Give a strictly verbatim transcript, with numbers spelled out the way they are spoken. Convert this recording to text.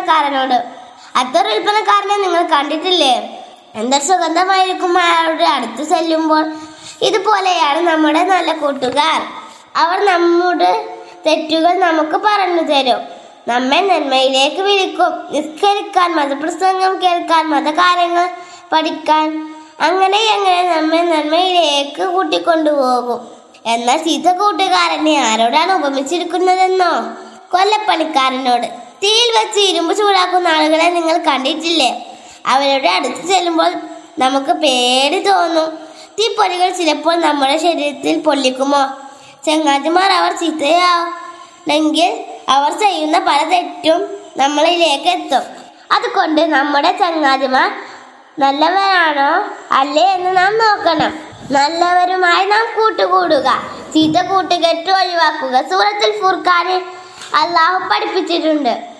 വിൽപ്പനക്കാരനോട്. അത്തരം വിൽപ്പനക്കാരനെ നിങ്ങൾ കണ്ടിട്ടില്ലേ? എന്താ സുഗന്ധമായിരിക്കും അയാളുടെ അടുത്ത് ചെല്ലുമ്പോൾ. ഇതുപോലെയാണ് നമ്മുടെ നല്ല കൂട്ടുകാർ. അവർ നമ്മുടെ തെറ്റുകൾ നമുക്ക് പറഞ്ഞു തരും, നമ്മെ നന്മയിലേക്ക് വിളിക്കും. നിസ്കരിക്കാൻ, മതപ്രസംഗം കേൾക്കാൻ, മതകാര്യങ്ങൾ പഠിക്കാൻ, അങ്ങനെ അങ്ങനെ നമ്മെ നന്മയിലേക്ക് കൂട്ടിക്കൊണ്ടുപോകും. എന്നാൽ ചീത്ത കൂട്ടുകാരനെ ആരോടാണ് ഉപമിച്ചിരിക്കുന്നതെന്നോ? കൊല്ലപ്പണിക്കാരനോട്. തീയിൽ വെച്ച് ഇരുമ്പ് ചൂടാക്കുന്ന ആളുകളെ നിങ്ങൾ കണ്ടിട്ടില്ലേ? അവരുടെ അടുത്ത് ചെല്ലുമ്പോൾ നമുക്ക് പേടി തോന്നും. തീപ്പൊരികൾ ചിലപ്പോൾ നമ്മുടെ ശരീരത്തിൽ പൊള്ളിക്കുമോ? ചങ്ങാതിമാർ അവർ ചീത്തയാണെങ്കിൽ അവർ ചെയ്യുന്ന പല തെറ്റും നമ്മളിലേക്ക് എത്തും. അതുകൊണ്ട് നമ്മുടെ ചങ്ങാതിമാർ നല്ലവരാണോ അല്ലേ എന്ന് നാം നോക്കണം. നല്ലവരുമായി നാം കൂട്ടുകൂടുക, ചീത്ത കൂട്ടുകെട്ട് ഒഴിവാക്കുക. സൂറത്തുൽ ഫുർഖാനിൽ അള്ളാഹു പഠിപ്പിച്ചിട്ടുണ്ട്.